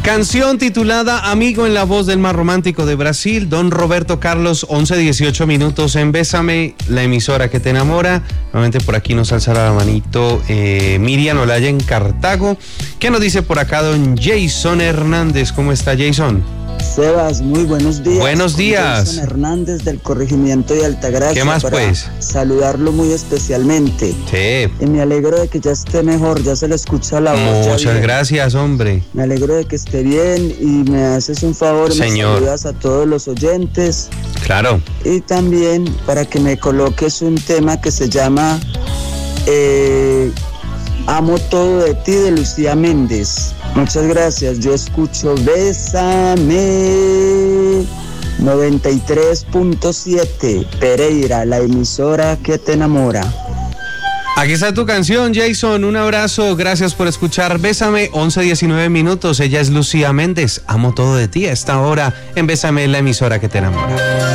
Canción titulada Amigo en la voz del más romántico de Brasil, Don Roberto Carlos, 11:18 minutos en Bésame, la emisora que te enamora. Nuevamente por aquí nos alza la manito Miriam Olaya en Cartago. ¿Qué nos dice por acá don Jason Hernández? ¿Cómo está Jason? Sebas, muy buenos días. Buenos días. Jason Hernández del Corregimiento de Altagracia. ¿Qué más para pues? Saludarlo muy especialmente. Sí. Y me alegro de que ya esté mejor, ya se le escucha la voz. Muchas gracias, hombre. Me alegro de que esté bien y me haces un favor, Señor. me saludas a todos los oyentes. Claro. Y también para que me coloques un tema que se llama Amo todo de ti, de Lucía Méndez. Muchas gracias, yo escucho Bésame 93.7 Pereira, la emisora que te enamora. Aquí está tu canción, Jason. Un abrazo, gracias por escuchar Bésame, 11:19 minutos. Ella es Lucía Méndez. Amo todo de ti a esta hora en Bésame, la emisora que te enamora.